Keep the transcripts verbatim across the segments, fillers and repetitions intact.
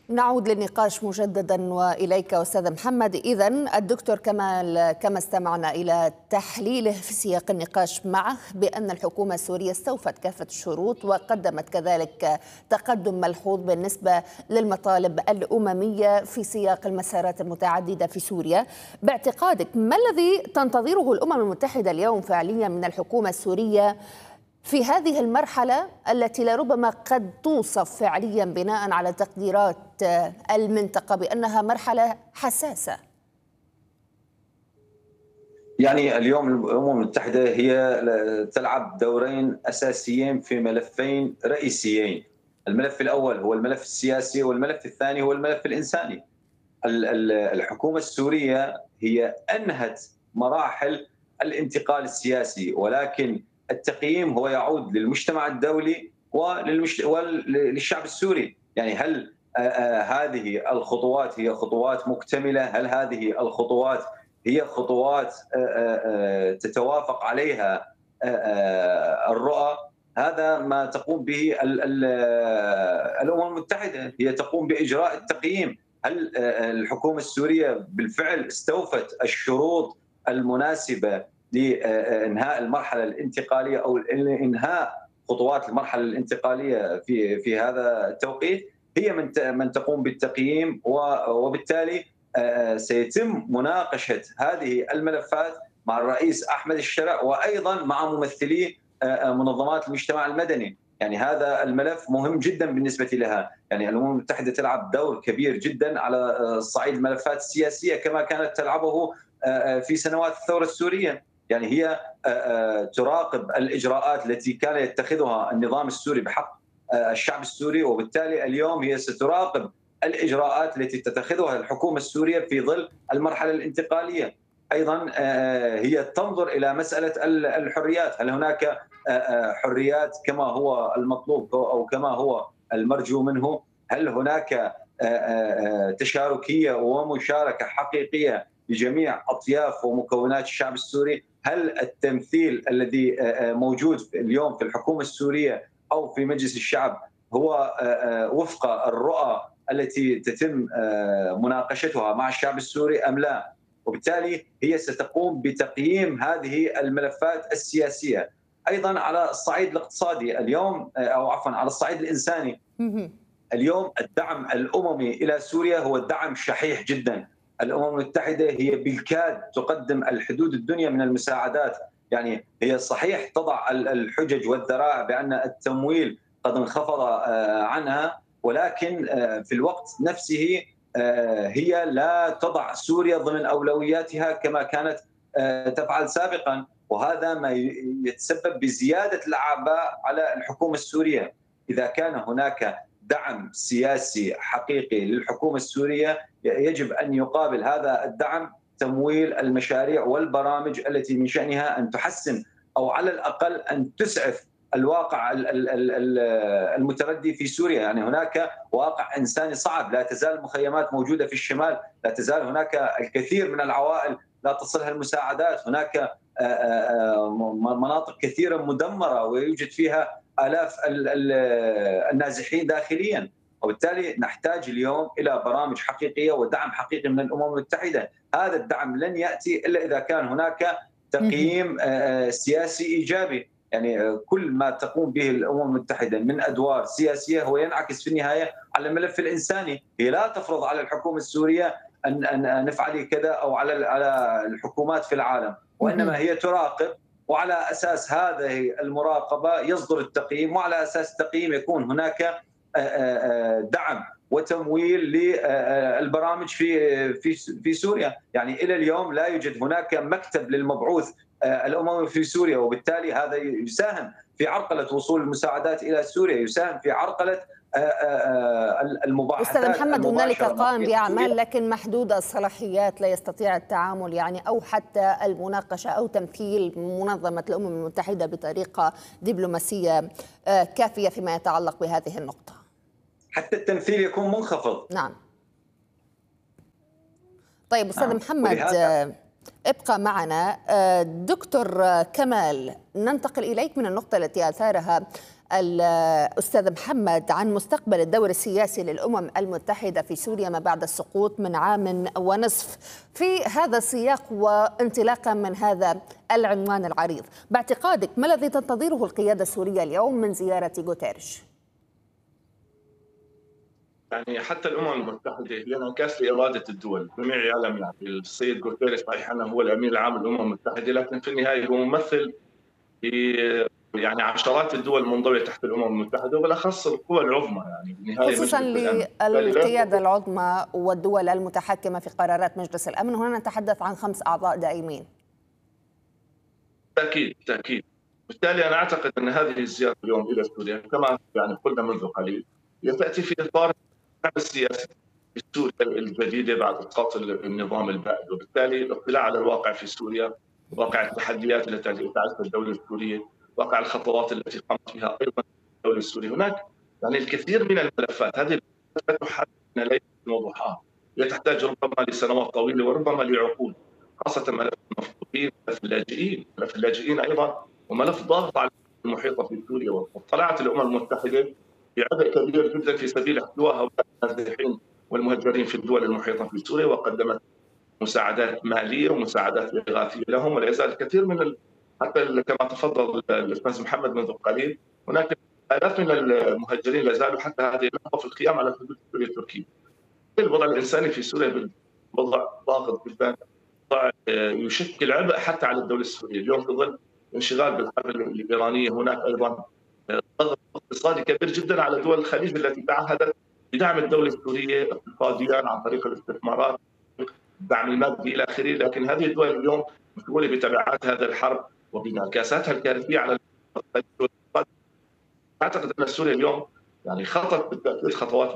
نعود للنقاش مجددا وإليك أستاذ محمد. إذن الدكتور كمال كما استمعنا إلى تحليله في سياق النقاش معه بأن الحكومة السورية استوفت كافة الشروط وقدمت كذلك تقدم ملحوظ بالنسبة للمطالب الأممية في سياق المسارات المتعددة في سوريا. باعتقادك ما الذي تنتظره الأمم المتحدة اليوم فعليا من الحكومة السورية في هذه المرحلة التي لربما قد توصف فعليا بناء على تقديرات المنطقة بأنها مرحلة حساسة؟ يعني اليوم الأمم المتحدة هي تلعب دورين أساسيين في ملفين رئيسيين. الملف الأول هو الملف السياسي والملف الثاني هو الملف الإنساني. الحكومة السورية هي أنهت مراحل الانتقال السياسي، ولكن التقييم هو يعود للمجتمع الدولي وللشعب السوري. يعني هل هذه الخطوات هي خطوات مكتملة؟ هل هذه الخطوات هي خطوات تتوافق عليها الرؤى؟ هذا ما تقوم به الأمم المتحدة، هي تقوم بإجراء التقييم. هل الحكومة السورية بالفعل استوفت الشروط المناسبة لإنهاء المرحلة الانتقالية أو إنهاء خطوات المرحلة الانتقالية في في هذا التوقيت؟ هي من من تقوم بالتقييم، وبالتالي سيتم مناقشة هذه الملفات مع الرئيس أحمد الشرع وأيضا مع ممثلي منظمات المجتمع المدني. يعني هذا الملف مهم جدا بالنسبة لها. يعني الأمم المتحدة تلعب دور كبير جدا على صعيد الملفات السياسية كما كانت تلعبه في سنوات الثورة السورية. يعني هي تراقب الإجراءات التي كان يتخذها النظام السوري بحق الشعب السوري، وبالتالي اليوم هي ستراقب الإجراءات التي تتخذها الحكومة السورية في ظل المرحلة الانتقالية. أيضا هي تنظر إلى مسألة الحريات، هل هناك حريات كما هو المطلوب أو كما هو المرجو منه؟ هل هناك تشاركية ومشاركة حقيقية لجميع أطياف ومكونات الشعب السوري؟ هل التمثيل الذي موجود اليوم في الحكومة السورية أو في مجلس الشعب هو وفق الرؤى التي تتم مناقشتها مع الشعب السوري أم لا؟ وبالتالي هي ستقوم بتقييم هذه الملفات السياسية. أيضا على الصعيد الاقتصادي اليوم، أو عفوا على الصعيد الإنساني، اليوم الدعم الأممي إلى سوريا هو دعم شحيح جدا. الأمم المتحدة هي بالكاد تقدم الحدود الدنيا من المساعدات. يعني هي صحيح تضع الحجج والذرائع بأن التمويل قد انخفض عنها، ولكن في الوقت نفسه هي لا تضع سوريا ضمن أولوياتها كما كانت تفعل سابقا، وهذا ما يتسبب بزيادة الأعباء على الحكومة السورية. إذا كان هناك دعم سياسي حقيقي للحكومة السورية يجب أن يقابل هذا الدعم تمويل المشاريع والبرامج التي من شأنها أن تحسن أو على الأقل أن تسعف الواقع المتردي في سوريا. يعني هناك واقع إنساني صعب، لا تزال المخيمات موجودة في الشمال، لا تزال هناك الكثير من العوائل لا تصلها المساعدات، هناك مناطق كثيرة مدمرة ويوجد فيها آلاف النازحين داخليا. وبالتالي نحتاج اليوم إلى برامج حقيقية ودعم حقيقي من الأمم المتحدة. هذا الدعم لن يأتي إلا إذا كان هناك تقييم سياسي إيجابي. يعني كل ما تقوم به الأمم المتحدة من أدوار سياسية هو ينعكس في النهاية على الملف الإنساني. هي لا تفرض على الحكومة السورية أن أن نفعل كذا أو على على الحكومات في العالم، وإنما هي تراقب، وعلى أساس هذه المراقبة يصدر التقييم، وعلى أساس التقييم يكون هناك دعم وتمويل للبرامج في في في سوريا. يعني إلى اليوم لا يوجد هناك مكتب للمبعوث الأممي في سوريا، وبالتالي هذا يساهم في عرقلة وصول المساعدات إلى سوريا، يساهم في عرقلة المباحثات. أستاذ محمد، هنالك قائم بأعمال لكن محدود الصلاحيات، لا يستطيع التعامل يعني أو حتى المناقشة أو تمثيل منظمة الأمم المتحدة بطريقة دبلوماسية كافية فيما يتعلق بهذه النقطة. حتى التمثيل يكون منخفض. نعم. طيب أستاذ محمد، ابقى معنا. دكتور كمال، ننتقل إليك من النقطة التي أثارها الأستاذ محمد عن مستقبل الدور السياسي للأمم المتحدة في سوريا ما بعد السقوط من عام ونصف. في هذا السياق وانطلاقا من هذا العنوان العريض، باعتقادك ما الذي تنتظره القيادة السورية اليوم من زيارة غوتيريش؟ يعني حتى الامم المتحده هي انعكاس لاراده الدول، الجميع يعلم يعني السيد غوتيريش صحيح انه هو الامين العام للامم المتحده، لكن في النهايه هو ممثل في يعني عشرات الدول المنضويه تحت الامم المتحده وبالاخص القوى العظمى، يعني بالنهايه خصوصا للقياده العظمى والدول المتحكمه في قرارات مجلس الامن. هنا نتحدث عن خمس اعضاء دائمين. تاكيد تاكيد. بالتالي انا اعتقد ان هذه الزياره اليوم الى سوريا كما يعني قلنا منذ قليل هي تاتي في اطار السياسي في سوريا الجديده بعد اسقاط النظام البائد، وبالتالي الاطلاع على الواقع في سوريا، واقع التحديات التي تعيشها الدوله السوريه، واقع الخطوات التي قامت بها ايضا الدوله السوريه. هناك يعني الكثير من الملفات، هذه الملفات تحدد ليلا وضحاها، هي تحتاج ربما لسنوات طويله وربما لعقود، خاصه ملف المفقودين، ملف اللاجئين، ملف اللاجئين ايضا، وملف ضاغط على المحيطه في سوريا. واطلعت الامم المتحده بعدد كبير جدا في سبيل احتواء هؤلاء النازحين والمهجرين في الدول المحيطه في سوريا، وقدمت مساعدات ماليه ومساعدات اغاثيه لهم، ولا يزال الكثير من ال... حتى كما تفضل الاستاذ محمد منذ قليل، هناك الاف من المهجرين لا زالوا حتى هذه اللحظه في القيام على الحدود السوريه التركيه. الوضع الانساني في سوريا وضع ضاغط جدا، وضع يشكل عبء حتى على الدوله السوريه، اليوم في ظل انشغال بالحرب الايرانيه هناك ايضا ضغط اقتصادي كبير جدا على دول الخليج التي تعهدت بدعم الدوله السوريه اقتصاديا عن طريق الاستثمارات، الدعم المادي الى اخره، لكن هذه الدول اليوم مشغوله بتبعات هذا الحرب وبانعكاساتها الكارثيه على الخليج. اعتقد ان سوريا اليوم يعني خطت بالتاكيد خطوات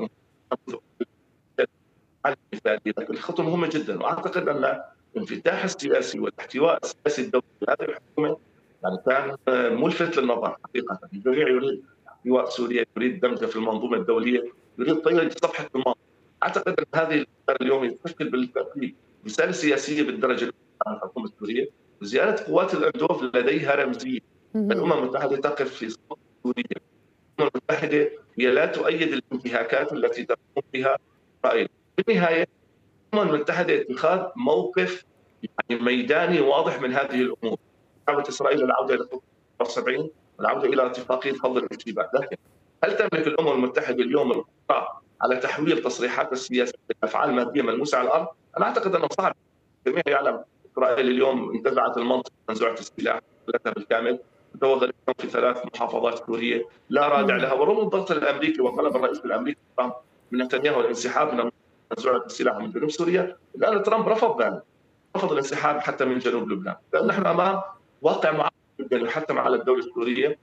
على المثاليه، لكن الخطوه مهمه جدا، واعتقد ان الانفتاح السياسي والاحتواء السياسي الدولي لهذه الحكومه يعني كان ملفت للنظر حقيقه. الجميع يريد احتواء سوريا، يريد دمجها في المنظومه الدوليه، يريد طي صفحه الماضي. اعتقد ان هذه اليوم تشكل بالتاكيد رساله سياسيه بالدرجه الاولى عن الحكومه السوريه، وزياره قوات الاندوف لديها رمزيه. الامم المتحده تقف في صف سوريا، الامم المتحده هي لا تؤيد الانتهاكات التي تقوم بها اسرائيل. في النهايه الامم المتحده اتخاذ موقف يعني ميداني واضح من هذه الامور، محاوله اسرائيل العوده الى خطه سبعين والعوده الى اتفاقيه فض الاشتباك، لكن هل تملك الامم المتحده اليوم القدره على تحويل تصريحات السياسيه لافعال ماديه ملموسه على الارض؟ انا اعتقد انه صعب. الجميع يعلم اسرائيل اليوم انتزعت المنطقه، منزوعه السلاح بالكامل، توغلت في ثلاث محافظات سوريه لا رادع لها، ورغم الضغط الامريكي وطلب الرئيس الامريكي ترامب من نتنياهو الانسحاب من منزوعه السلاح من جنوب سوريا، الان ترامب رفض ذلك، رفض الانسحاب حتى من جنوب لبنان، لان نحن امام واقع معقد جدا يحتم على الدوله السوريه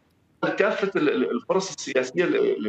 كافه الفرص السياسيه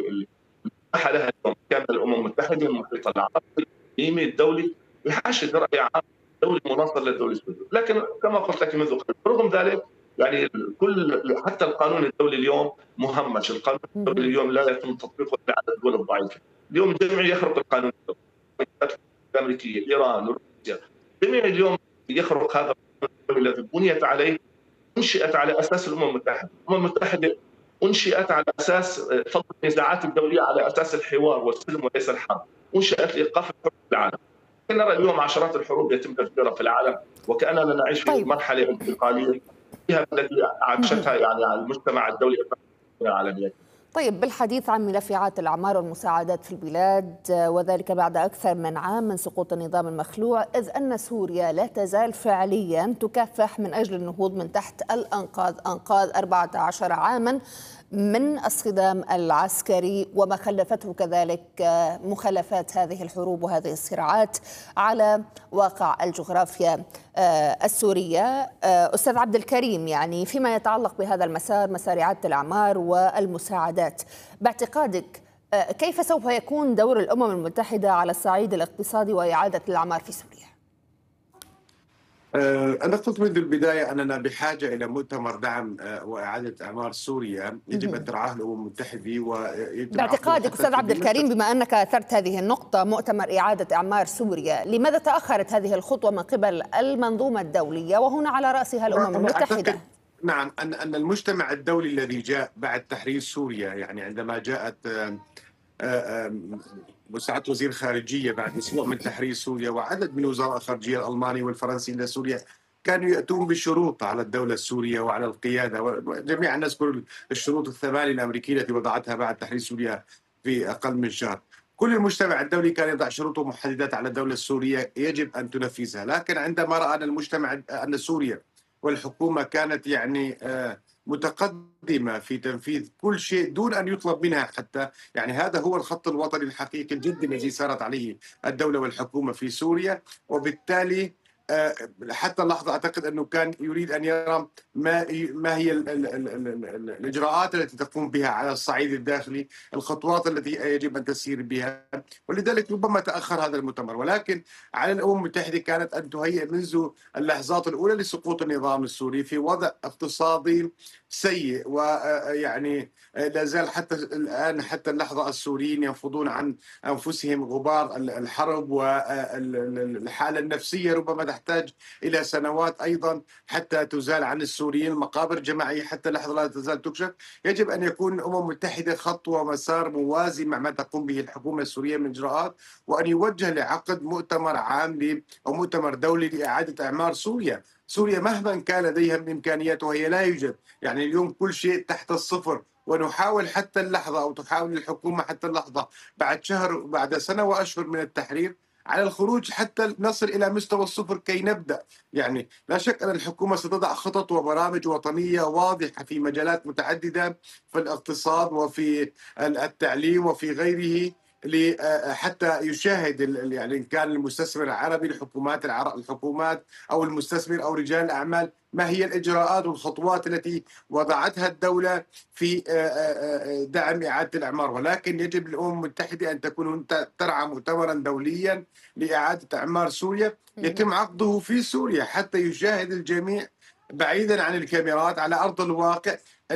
المتاحه لها اليوم، كان الامم المتحده، المحيط العربي، الاقليمي، الدولي، بحشد راي عام دولي مناصر للدوله السوريه، لكن كما قلت لك منذ قليل رغم ذلك يعني كل حتى القانون الدولي اليوم مهمش، القانون الدولي اليوم لا يتم تطبيقه الا على الدول الضعيفه، اليوم الجميع يخرق القانون الدولي، الامريكيه، ايران، روسيا، الجميع اليوم يخرق هذا القانون الذي بنيت عليه، انشئت على اساس الامم المتحده، الامم المتحده انشئت على اساس فض النزاعات الدوليه على اساس الحوار والسلم وليس الحرب، انشئت لايقاف الحروب في العالم. نرى اليوم عشرات الحروب يتم تفجيرها في العالم، وكاننا نعيش في طيب. مرحله انتقاليه فيها التي عاشتها يعني على المجتمع الدولي العالمي. طيب، بالحديث عن ملف إعادة الأعمار والمساعدات في البلاد، وذلك بعد أكثر من عام من سقوط النظام المخلوع، إذ أن سوريا لا تزال فعليا تكافح من أجل النهوض من تحت الأنقاض، أنقاض أربعة عشر عاما من الصدام العسكري وما خلفته كذلك مخلفات هذه الحروب وهذه الصراعات على واقع الجغرافيا السورية. أستاذ عبد الكريم، يعني فيما يتعلق بهذا المسار، مسار إعادة الأعمار والمساعدات، باعتقادك كيف سوف يكون دور الأمم المتحدة على الصعيد الاقتصادي وإعادة الأعمار في سوريا؟ أنا قلت منذ البداية أننا بحاجة إلى مؤتمر دعم وإعادة أعمار سوريا يجب أن ترعاه الأمم المتحدة. ويجب باعتقادك أستاذ عبد الكريم، بما أنك أثرت هذه النقطة، مؤتمر إعادة أعمار سوريا، لماذا تأخرت هذه الخطوة من قبل المنظومة الدولية وهنا على رأسها الأمم المتحدة؟ نعم، أن أن المجتمع الدولي الذي جاء بعد تحرير سوريا، يعني عندما جاءت مساعدة وزير الخارجية بعد أسبوع من تحرير سوريا وعدد من وزراء الخارجية الألماني والفرنسي إلى سوريا، كانوا يأتون بشروط على الدولة السورية وعلى القيادة، وجميعا نذكر الشروط الثمانية الأمريكية التي وضعتها بعد تحرير سوريا في أقل من شهر. كل المجتمع الدولي كان يضع شروط ومحددات على الدولة السورية يجب أن تنفذها، لكن عندما رأى أن المجتمع أن سوريا والحكومة كانت يعني متقدمة في تنفيذ كل شيء دون أن يطلب منها حتى، يعني هذا هو الخط الوطني الحقيقي الجدي الذي سارت عليه الدولة والحكومة في سوريا. وبالتالي حتى اللحظة أعتقد أنه كان يريد أن يرى ما ما هي ال ال ال ال ال الإجراءات التي تقوم بها على الصعيد الداخلي، الخطوات التي يجب أن تسير بها، ولذلك ربما تأخر هذا المؤتمر. ولكن على الأمم المتحدة كانت أن تهيئ منذ اللحظات الأولى لسقوط النظام السوري في وضع اقتصادي سيء، ويعني لا زال حتى الآن حتى اللحظة السوريين ينفضون عن أنفسهم غبار الحرب، والحالة النفسية ربما تحتاج إلى سنوات أيضا حتى تزال عن السوريين. المقابر الجماعية حتى اللحظة لا تزال تكشف. يجب أن يكون الأمم المتحدة خط ومسار موازي مع ما تقوم به الحكومة السورية من إجراءات، وأن يوجه لعقد مؤتمر عام أو مؤتمر دولي لإعادة إعمار سوريا. سوريا مهما كان لديها من إمكانيات وهي لا يوجد، يعني اليوم كل شيء تحت الصفر، ونحاول حتى اللحظة أو تحاول الحكومة حتى اللحظة بعد شهر بعد سنة وأشهر من التحرير على الخروج حتى نصل إلى مستوى الصفر كي نبدأ. يعني لا شك أن الحكومة ستضع خطط وبرامج وطنية واضحة في مجالات متعددة، في الاقتصاد وفي التعليم وفي غيره، حتى يشاهد يعني إن كان المستثمر العربي الحكومات الحكومات أو المستثمر أو رجال الأعمال ما هي الإجراءات والخطوات التي وضعتها الدولة في دعم إعادة الإعمار. ولكن يجب للأمم المتحدة أن تكون ترعى مؤتمرا دوليا لإعادة إعمار سوريا يتم عقده في سوريا حتى يشاهد الجميع بعيدا عن الكاميرات على أرض الواقع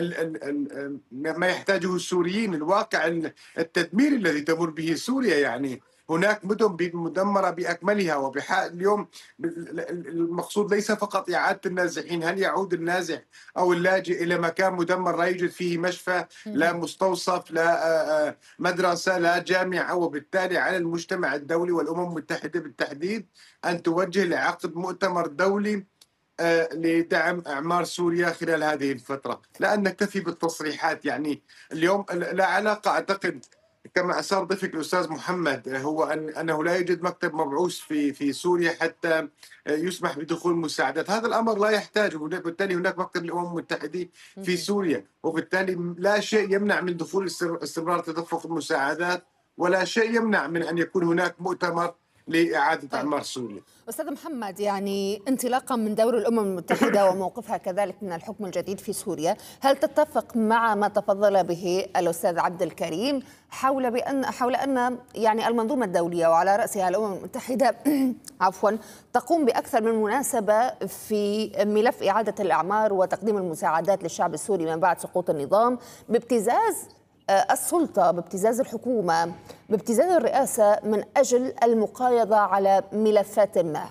ما يحتاجه السوريين، الواقع التدمير الذي تمر به سوريا. يعني هناك مدن مدمرة بأكملها، وبحال اليوم المقصود ليس فقط إعادة النازحين، هل يعود النازح أو اللاجئ إلى مكان مدمر لا يوجد فيه مشفى، لا مستوصف، لا مدرسة، لا جامعة؟ وبالتالي على المجتمع الدولي والأمم المتحدة بالتحديد أن توجه لعقد مؤتمر دولي لدعم أعمار سوريا خلال هذه الفترة، لا أن نكتفي بالتصريحات. يعني اليوم لا علاقة أعتقد كما أشار ضيفك الأستاذ محمد هو أن أنه لا يوجد مكتب مبعوث في في سوريا حتى يسمح بدخول مساعدات، هذا الأمر لا يحتاج، وبالتالي هناك مكتب الأمم المتحدة في سوريا، وبالتالي لا شيء يمنع من دخول استمرار تدفق المساعدات، ولا شيء يمنع من أن يكون هناك مؤتمر لإعادة طيب. أعمار سوريا. أستاذ محمد، يعني انطلاقا من دور الأمم المتحدة وموقفها كذلك من الحكم الجديد في سوريا، هل تتفق مع ما تفضل به الأستاذ عبد الكريم حول بأن حول أن يعني المنظومة الدولية وعلى رأسها الأمم المتحدة عفوا تقوم بأكثر من مناسبة في ملف إعادة الأعمار وتقديم المساعدات للشعب السوري من بعد سقوط النظام بابتزاز السلطة، بابتزاز الحكومة، بابتزاز الرئاسة من أجل المقايضة على ملفات ما؟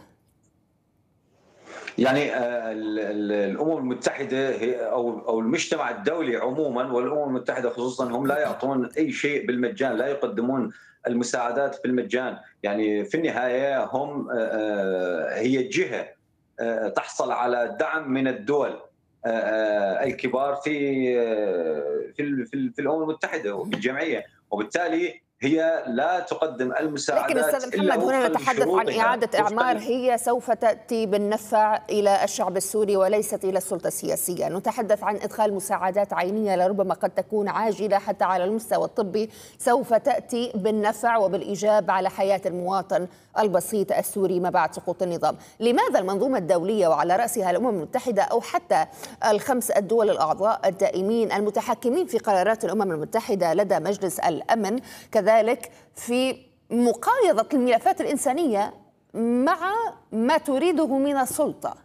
يعني الأمم المتحدة أو أو المجتمع الدولي عموما والأمم المتحدة خصوصا هم لا يعطون أي شيء بالمجان، لا يقدمون المساعدات بالمجان. يعني في النهاية هم هي جهة تحصل على دعم من الدول الكبار في في في الامم المتحده وفي الجمعيه، وبالتالي هي لا تقدم المساعدات. لكن استاذ محمد هنا نتحدث عن اعاده اعمار هي سوف تاتي بالنفع الى الشعب السوري وليست الى السلطه السياسيه، نتحدث عن ادخال مساعدات عينيه لربما قد تكون عاجله حتى على المستوى الطبي، سوف تاتي بالنفع وبالايجاب على حياه المواطن البسيط السوري ما بعد سقوط النظام. لماذا المنظومه الدوليه وعلى راسها الامم المتحده او حتى الخمس الدول الاعضاء الدائمين المتحكمين في قرارات الامم المتحده لدى مجلس الامن كذلك في مقايضة الملفات الإنسانية مع ما تريده من السلطة؟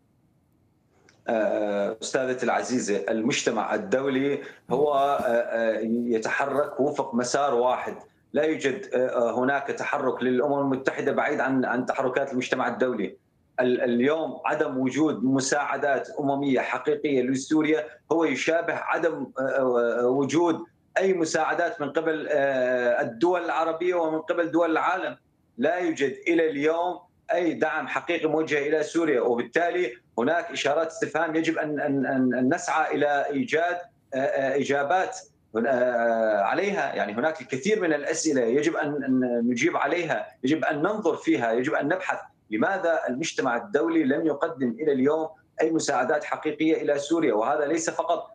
أستاذتي العزيزة، المجتمع الدولي هو يتحرك وفق مسار واحد، لا يوجد هناك تحرك للأمم المتحدة بعيد عن عن تحركات المجتمع الدولي. اليوم عدم وجود مساعدات أممية حقيقية لسوريا هو يشابه عدم وجود أي مساعدات من قبل الدول العربية ومن قبل دول العالم. لا يوجد إلى اليوم أي دعم حقيقي موجه إلى سوريا، وبالتالي هناك إشارات استفهام يجب أن أن نسعى إلى إيجاد إجابات عليها. يعني هناك الكثير من الأسئلة يجب أن نجيب عليها، يجب أن ننظر فيها، يجب أن نبحث لماذا المجتمع الدولي لم يقدم إلى اليوم أي مساعدات حقيقية إلى سوريا. وهذا ليس فقط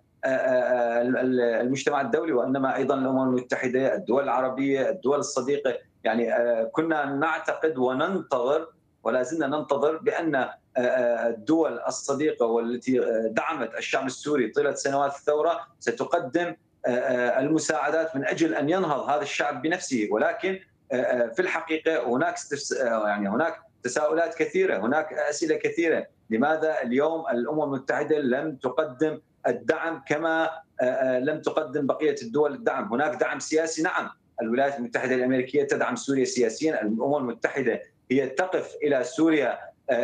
المجتمع الدولي وإنما أيضا الأمم المتحدة، الدول العربية، الدول الصديقة. يعني كنا نعتقد وننتظر ولا زلنا ننتظر بأن الدول الصديقة والتي دعمت الشعب السوري طيلة سنوات الثورة ستقدم المساعدات من أجل أن ينهض هذا الشعب بنفسه. ولكن في الحقيقة هناك يعني هناك تساؤلات كثيرة، هناك أسئلة كثيرة. لماذا اليوم الأمم المتحدة لم تقدم الدعم كما لم تقدم بقية الدول الدعم؟ هناك دعم سياسي، نعم، الولايات المتحدة الأمريكية تدعم سوريا سياسيا، الأمم المتحدة هي تقف إلى سوريا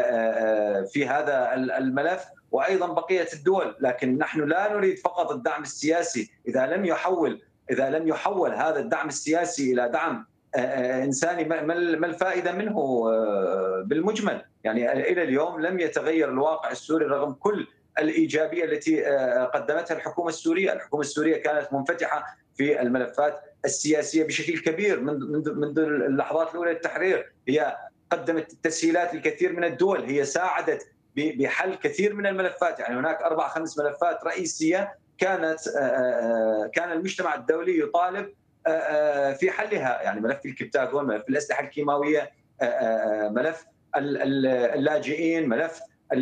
في هذا الملف، وأيضا بقية الدول. لكن نحن لا نريد فقط الدعم السياسي. إذا لم يحول إذا لم يحول هذا الدعم السياسي إلى دعم إنساني ما الفائدة منه بالمجمل؟ يعني إلى اليوم لم يتغير الواقع السوري رغم كل الإيجابية التي قدمتها الحكومة السورية. الحكومة السورية كانت منفتحة في الملفات السياسية بشكل كبير منذ منذ اللحظات الأولى للتحرير. هي قدمت تسهيلات للكثير من الدول، هي ساعدت بحل كثير من الملفات. يعني هناك أربع خمس ملفات رئيسية كانت كان المجتمع الدولي يطالب في حلها، يعني ملف الكبتاكون، ملف الأسلحة الكيماوية، ملف اللاجئين، ملف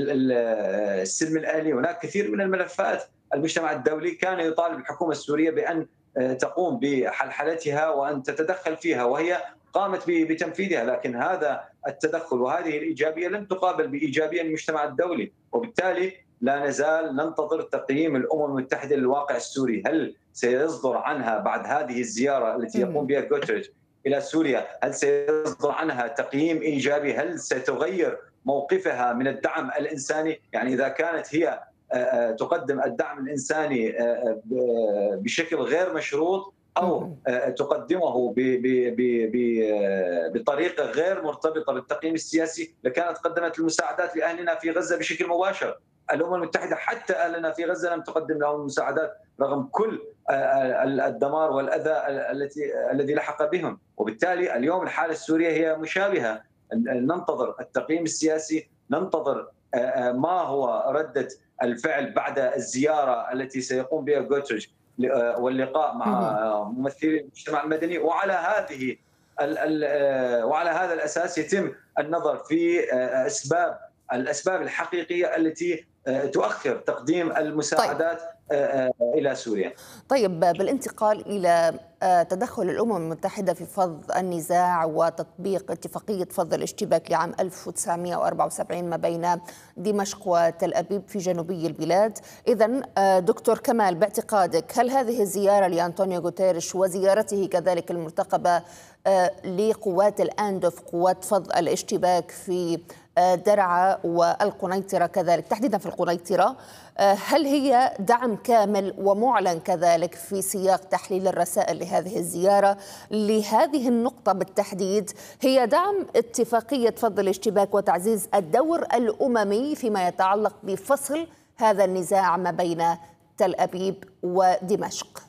السلم الأهلي. هناك كثير من الملفات المجتمع الدولي كان يطالب الحكومة السورية بأن تقوم بحلحلتها وأن تتدخل فيها، وهي قامت بتنفيذها. لكن هذا التدخل وهذه الإيجابية لم تقابل بإيجابية المجتمع الدولي، وبالتالي لا نزال ننتظر تقييم الأمم المتحدة للواقع السوري. هل سيصدر عنها بعد هذه الزيارة التي يقوم بها غوتيريش إلى سوريا، هل سيصدر عنها تقييم إيجابي؟ هل ستغير موقفها من الدعم الإنساني؟ يعني إذا كانت هي تقدم الدعم الإنساني بشكل غير مشروط أو تقدمه بطريقة غير مرتبطة بالتقييم السياسي لكانت قدمت المساعدات لأهلنا في غزة بشكل مباشر. الأمم المتحدة حتى أهلنا في غزة لم تقدم لهم المساعدات رغم كل الدمار والأذى التي الذي لحق بهم. وبالتالي اليوم الحالة السورية هي مشابهة. ننتظر التقييم السياسي، ننتظر ما هو ردة الفعل بعد الزيارة التي سيقوم بها غوتيريش واللقاء مع ممثلي المجتمع المدني، وعلى هذه وعلى هذا الأساس يتم النظر في أسباب الأسباب الحقيقية التي تؤخر تقديم المساعدات طيب. إلى سوريا. طيب، بالانتقال إلى تدخل الأمم المتحدة في فض النزاع وتطبيق اتفاقية فض الاشتباك لعام ألف وتسعمئة وأربعة وسبعين ما بين دمشق وتل أبيب في جنوبي البلاد. إذن دكتور كمال، باعتقادك هل هذه الزيارة لأنطونيو غوتيريش وزيارته كذلك المرتقبة لقوات الأندوف، قوات فض الاشتباك في درعا والقنيطرة كذلك، تحديدا في القنيطرة، هل هي دعم كامل ومعلن كذلك في سياق تحليل الرسائل لهذه الزيارة لهذه النقطة بالتحديد؟ هي دعم اتفاقية فض الاشتباك وتعزيز الدور الأممي فيما يتعلق بفصل هذا النزاع ما بين تل أبيب ودمشق.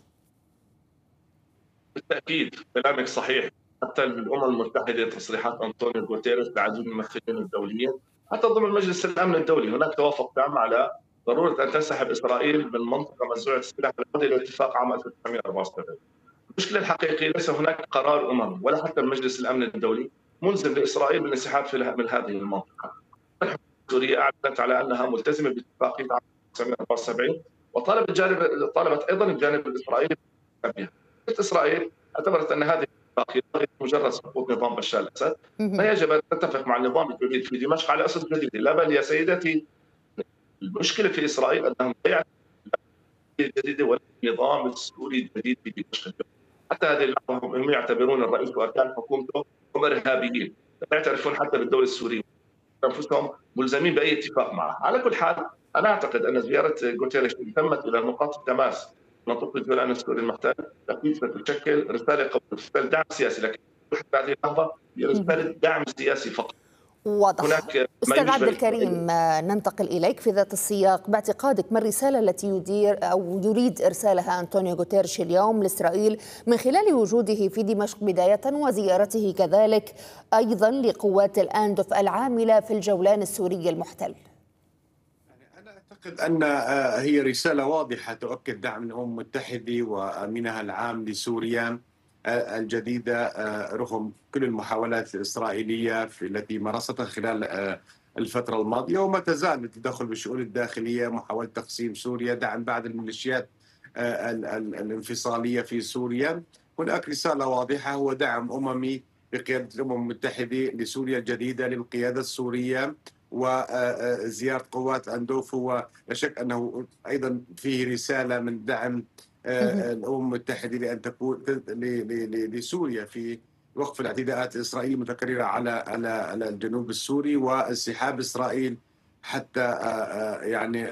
بالتأكيد كلامك صحيح. حتى الأمم المتحدة تصريحات أنطونيو غوتيريش بعدد الممثلين الدوليين، حتى ضمن مجلس الأمن الدولي هناك توافق تام على ضرورة أن تنسحب إسرائيل من منطقة منزوعة السلاح العودة إلى اتفاق عام ألف وتسعمئة وأربعة وسبعين. المشكلة الحقيقية ليس هناك قرار أممي ولا حتى مجلس الأمن الدولي ملزم لإسرائيل بالانسحاب من هذه المنطقة. الحكومة السورية أعلنت على أنها ملتزمة باتفاقية عام ألف وتسعمئة وأربعة وسبعين، وطالبت الجانب طالبت أيضا الجانب الإسرائيلي بها. إسرائيل اعتبرت أن هذه الاتفاقية مجرد سقوط نظام بشار الأسد، فيجب أن تتفق مع النظام الجديد في دمشق على أسس جديدة. لا بل يا سيدتي، المشكلة في إسرائيل أنهم لا يعتبرون الجديدة ولا النظام السوري الجديد في دمشق. حتى هذه اللحظة هم يعتبرون الرئيس وأركان حكومته هم إرهابيين، لا يعترفون حتى بالدولة السورية. انفسهم ملزمين باي اتفاق معه. على كل حال انا اعتقد ان زياره غوتيريش تمت الى نقاط التماس منطقه الجولان السوري المحتل اكيد ستشكل رساله قويه، رساله دعم سياسي، لكن في هذه اللحظه هي رساله دعم سياسي فقط. واضح. أستاذ عبد الكريم، ننتقل إليك في ذات السياق. باعتقادك ما الرسالة التي يدير أو يريد إرسالها أنطونيو غوتيريش اليوم لإسرائيل من خلال وجوده في دمشق بداية وزيارته كذلك أيضا لقوات الأندف العاملة في الجولان السوري المحتل؟ أنا أعتقد أن هي رسالة واضحة تؤكد دعم الأمم المتحدة وأمينها العام لسوريا الجديدة رغم كل المحاولات الإسرائيلية التي مارستها خلال الفترة الماضية، وما تزال التدخل بالشؤون الداخلية، محاولة تقسيم سوريا، دعم بعض الميليشيات الانفصالية في سوريا. هناك رسالة واضحة، هو دعم أممي بقيادة الأمم المتحدة لسوريا الجديدة، للقيادة السورية، وزيارة قوات أندوف هو لا شك أنه أيضا فيه رسالة من دعم الأمم المتحدة لأن تكون لسوريا في وقف الاعتداءات الإسرائيلية المتكررة على على على الجنوب السوري وانسحاب إسرائيل حتى يعني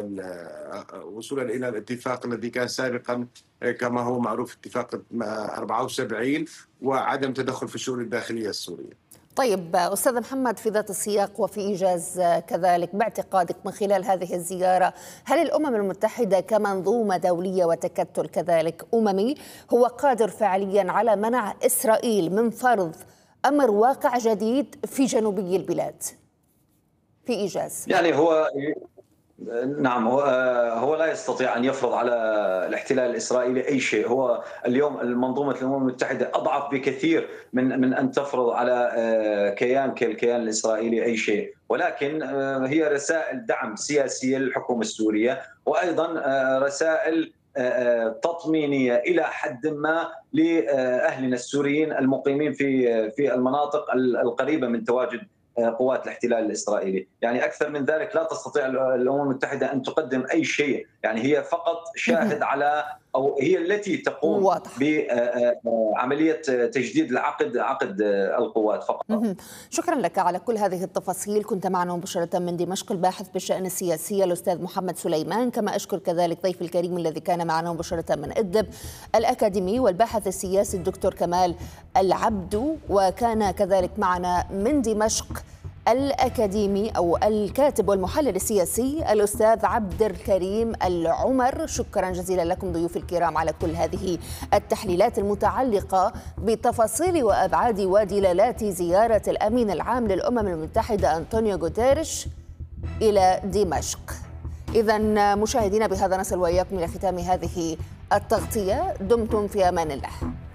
وصولا إلى الاتفاق الذي كان سابقا كما هو معروف اتفاق أربعة وسبعين وعدم تدخل في الشؤون الداخلية السورية. طيب أستاذ محمد، في ذات السياق وفي إيجاز كذلك، باعتقادك من خلال هذه الزيارة هل الأمم المتحدة كمنظومة دولية وتكتل كذلك أممي هو قادر فعليا على منع إسرائيل من فرض أمر واقع جديد في جنوبي البلاد؟ في إيجاز يعني هو نعم هو هو لا يستطيع ان يفرض على الاحتلال الاسرائيلي اي شيء. هو اليوم المنظومه الامم المتحده اضعف بكثير من من ان تفرض على كيان كالكيان الاسرائيلي اي شيء، ولكن هي رسائل دعم سياسيه للحكومه السوريه، وايضا رسائل تطمينيه الى حد ما لاهلنا السوريين المقيمين في في المناطق القريبه من تواجد قوات الاحتلال الإسرائيلي. يعني أكثر من ذلك لا تستطيع الأمم المتحدة أن تقدم أي شيء، يعني هي فقط شاهد على أو هي التي تقوم واضح. بعملية تجديد العقد عقد القوات فقط. شكرا لك على كل هذه التفاصيل. كنت معنا مباشرة من دمشق الباحث بالشأن السياسي الأستاذ محمد سليمان، كما أشكر كذلك ضيفي الكريم الذي كان معنا مباشرة من إدلب الأكاديمي والباحث السياسي الدكتور كمال العبدو، وكان كذلك معنا من دمشق الأكاديمي أو الكاتب والمحلل السياسي الأستاذ عبد الكريم العمر. شكرا جزيلا لكم ضيوف الكرام على كل هذه التحليلات المتعلقة بتفاصيل وأبعاد ودلالات زيارة الأمين العام للأمم المتحدة أنطونيو غوتيريش إلى دمشق. إذن مشاهدينا، بهذا نصل وإياكم إلى ختام هذه التغطية. دمتم في أمان الله.